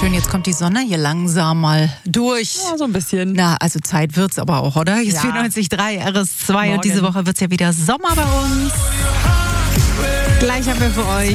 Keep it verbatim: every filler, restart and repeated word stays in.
schön, jetzt kommt die Sonne hier langsam mal durch. Ja, so ein bisschen. Na, also Zeit wird's aber auch, oder? Hier ist Ja. vierundneunzig Komma drei R S zwei Morgen. und diese Woche wird's ja wieder Sommer bei uns. Gleich haben wir für euch